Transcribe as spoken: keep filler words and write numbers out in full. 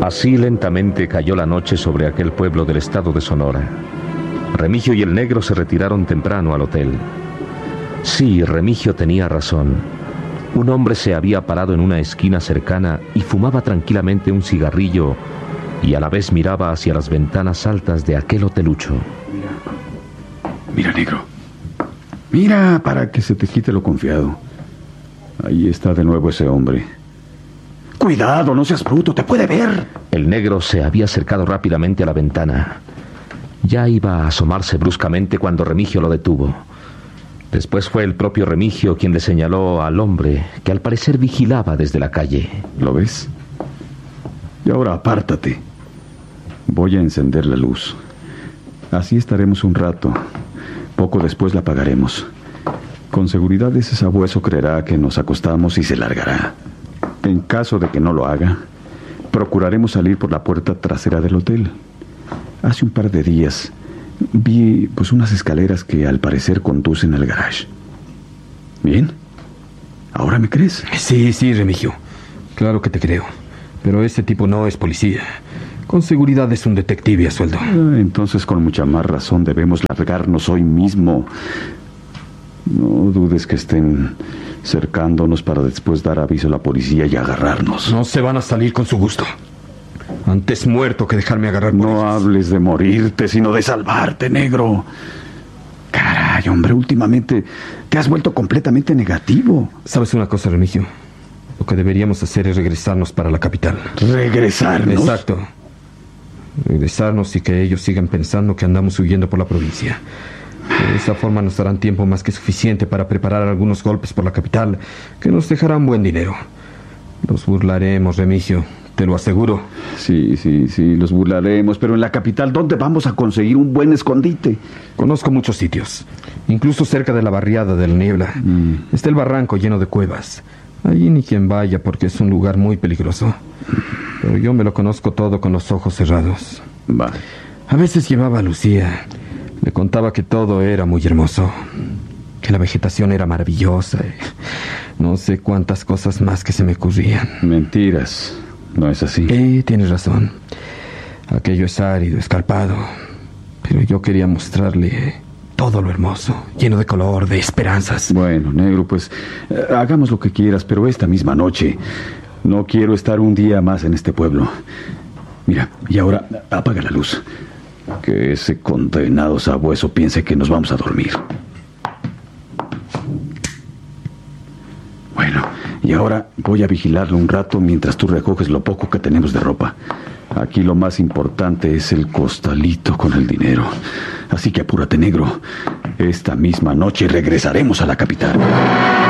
Así lentamente cayó la noche sobre aquel pueblo del estado de Sonora. Remigio y el negro se retiraron temprano al hotel. Sí, Remigio tenía razón. Un hombre se había parado en una esquina cercana y fumaba tranquilamente un cigarrillo y a la vez miraba hacia las ventanas altas de aquel hotelucho. Mira, mira, negro. Mira, para que se te quite lo confiado. Ahí está de nuevo ese hombre. Cuidado, no seas bruto, te puede ver. El negro se había acercado rápidamente a la ventana. Ya iba a asomarse bruscamente cuando Remigio lo detuvo. Después fue el propio Remigio quien le señaló al hombre que al parecer vigilaba desde la calle. ¿Lo ves? Y ahora apártate. Voy a encender la luz. Así estaremos un rato. Poco después la apagaremos. Con seguridad ese sabueso creerá que nos acostamos y se largará. En caso de que no lo haga, procuraremos salir por la puerta trasera del hotel. Hace un par de días vi pues unas escaleras que al parecer conducen al garage. ¿Bien? ¿Ahora me crees? Sí, sí, Remigio. Claro que te creo. Pero ese tipo no es policía. Con seguridad es un detective a sueldo. Ah, entonces con mucha más razón debemos largarnos hoy mismo. No dudes que estén cercándonos para después dar aviso a la policía y agarrarnos. No se van a salir con su gusto. Antes muerto que dejarme agarrar por No ellos. hables de morirte, sino de salvarte, negro. Caray, hombre, últimamente te has vuelto completamente negativo. ¿Sabes una cosa, Remigio? Lo que deberíamos hacer es regresarnos para la capital. ¿Regresarnos? Exacto. Regresarnos y que ellos sigan pensando que andamos huyendo por la provincia. De esa forma nos darán tiempo más que suficiente para preparar algunos golpes por la capital que nos dejarán buen dinero. Los burlaremos, Remigio, te lo aseguro. Sí, sí, sí, los burlaremos, pero en la capital, ¿dónde vamos a conseguir un buen escondite? Conozco muchos sitios, incluso cerca de la barriada de la Niebla. Mm. Está el barranco lleno de cuevas. Allí ni quien vaya porque es un lugar muy peligroso. Pero yo me lo conozco todo con los ojos cerrados. Va. A veces llevaba a Lucía. Le contaba que todo era muy hermoso, que la vegetación era maravillosa. No sé cuántas cosas más que se me ocurrían. Mentiras, ¿no es así? Eh, tienes razón. Aquello es árido, escarpado. Pero yo quería mostrarle todo lo hermoso, lleno de color, de esperanzas. Bueno, negro, pues eh, hagamos lo que quieras, pero esta misma noche. No quiero estar un día más en este pueblo. Mira, y ahora apaga la luz. Que ese condenado sabueso piense que nos vamos a dormir. Bueno, y ahora voy a vigilarlo un rato mientras tú recoges lo poco que tenemos de ropa. Aquí lo más importante es el costalito con el dinero. Así que apúrate, negro. Esta misma noche regresaremos a la capital.